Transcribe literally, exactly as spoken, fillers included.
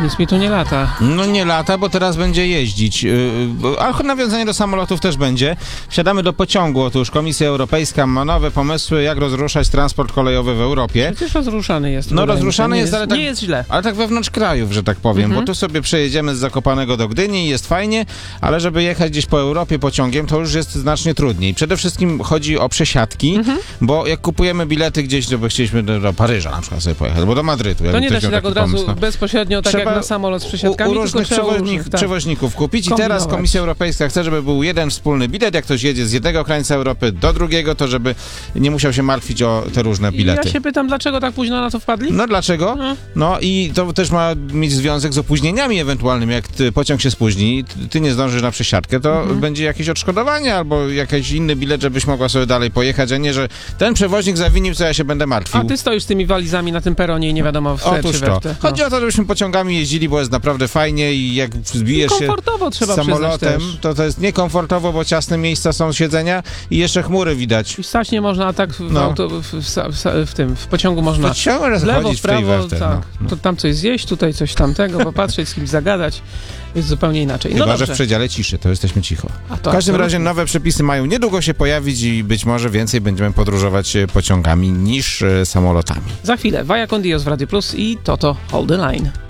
Nic mi tu nie lata. No nie lata, bo teraz będzie jeździć. Yy, ale nawiązanie do samolotów też będzie. Wsiadamy do pociągu. Otóż Komisja Europejska ma nowe pomysły, jak rozruszać transport kolejowy w Europie. Przecież rozruszany jest. No wydaje mi się. rozruszany Nie jest, ale tak, nie jest źle. ale tak wewnątrz krajów, że tak powiem, Mhm. bo tu sobie przejedziemy z Zakopanego do Gdyni i jest fajnie, ale żeby jechać gdzieś po Europie pociągiem, to już jest znacznie trudniej. Przede wszystkim chodzi o przesiadki, Mhm. bo jak kupujemy bilety gdzieś, żeby chcieliśmy do, do Paryża na przykład sobie pojechać, albo do Madrytu. To jakby nie ktoś da się miał tak od taki razu pomysł, no. bezpośrednio, tak Trzeba jak na samolot z przesiadkami, u, u tylko różnych trzeba u przewoźnik, różnych, tak. przewoźników kupić i teraz Kombinować. Komisja Europejska chce, żeby był jeden wspólny bilet, jak ktoś jedzie z jednego krańca Europy do drugiego, to żeby nie musiał się martwić o te różne I bilety. ja się pytam, dlaczego tak późno na to wpadli? No dlaczego? No. No i to też ma mieć związek z opóźnieniami ewentualnymi. Jak ty, pociąg się spóźni, ty, ty nie zdążysz na przesiadkę, to Mhm. będzie jakieś odszkodowanie albo jakiś inny bilet, żebyś mogła sobie dalej pojechać, a nie, że ten przewoźnik zawinił, co ja się będę martwił. A ty stoisz z tymi walizami na tym peronie i nie wiadomo w te Otóż czy we to. w te. No. Chodzi o to, żebyśmy pociągami jeździli, bo jest naprawdę fajnie i jak zbijesz się Komfortowo trzeba z samolotem, przyznać też. to to jest niekomfortowo, bo ciasne miejsca są siedzenia i jeszcze chmury widać. I stać nie można, a tak w, No. auto, w, w, w, w tym, w pociągu można Ciągle w lewo, chodzić w w tej prawo, we w te, tak. no. To tam coś zjeść, tutaj coś tamtego, popatrzeć, z kimś zagadać. Jest zupełnie inaczej. No Chyba, że w dobrze. przedziale ciszy, to jesteśmy cicho. A to W każdym absolutnie. razie nowe przepisy mają niedługo się pojawić i być może więcej będziemy podróżować e, pociągami niż e, samolotami. Za chwilę Vaya con Dios w Radio Plus i Toto Hold the Line.